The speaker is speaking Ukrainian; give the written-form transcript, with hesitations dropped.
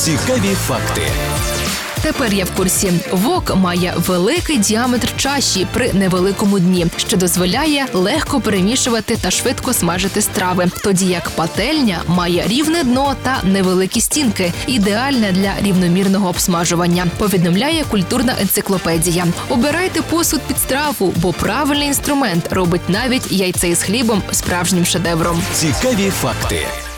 Цікаві факти. Тепер я в курсі. Вок має великий діаметр чаші при невеликому дні, що дозволяє легко перемішувати та швидко смажити страви. Тоді як пательня має рівне дно та невеликі стінки, ідеальне для рівномірного обсмажування, повідомляє культурна енциклопедія. Обирайте посуд під страву, бо правильний інструмент робить навіть яйце із хлібом справжнім шедевром. Цікаві факти.